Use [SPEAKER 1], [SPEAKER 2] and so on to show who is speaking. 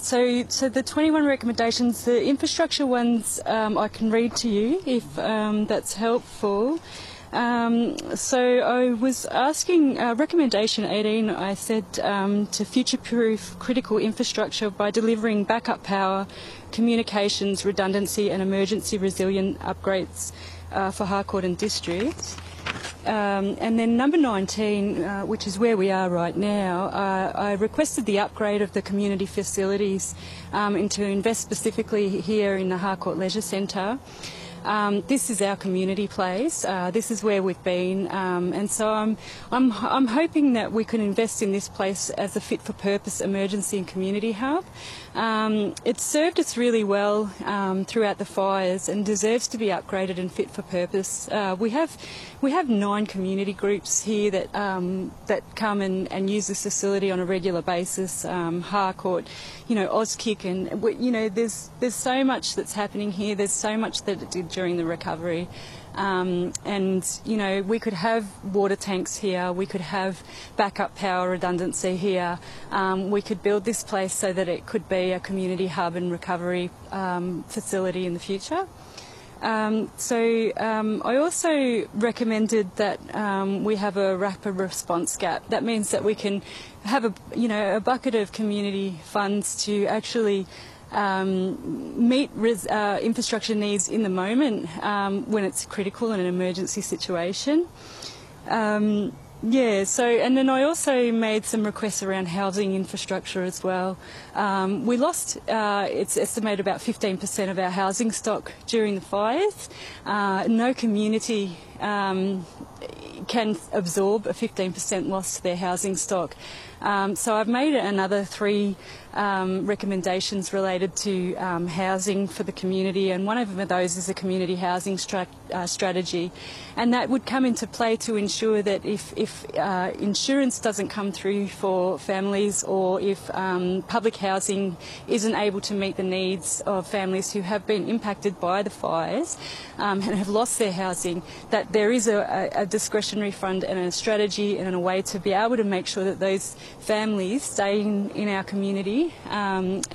[SPEAKER 1] So the 21 recommendations, the infrastructure ones, I can read to you if that's helpful. So I was asking, recommendation 18, I said to future-proof critical infrastructure by delivering backup power, communications, redundancy and emergency resilient upgrades for Harcourt and District. And then number 19, which is where we are right now, I requested the upgrade of the community facilities and to invest specifically here in the Harcourt Leisure Centre. This is our community place. This is where we've been, and so I'm hoping that we can invest in this place as a fit-for-purpose emergency and community hub. It's served us really well throughout the fires and deserves to be upgraded and fit for purpose. We have 9 community groups here that come and use this facility on a regular basis. Harcourt, Auskick, and there's so much that's happening here. There's so much that it did during the recovery. And we could have water tanks here, we could have backup power redundancy here, we could build this place so that it could be a community hub and recovery facility in the future. I also recommended that we have a rapid response gap. That means that we can have a bucket of community funds to actually meet infrastructure needs in the moment when it's critical in an emergency situation. And then I also made some requests around housing infrastructure as well. We lost, it's estimated, about 15% of our housing stock during the fires. No community can absorb a 15% loss to their housing stock. So I've made another 3 recommendations related to housing for the community, and one of those is a community housing strategy, and that would come into play to ensure that if insurance doesn't come through for families, or if public housing isn't able to meet the needs of families who have been impacted by the fires and have lost their housing, that there is a discretionary fund and a strategy and a way to be able to make sure that those families stay in our community and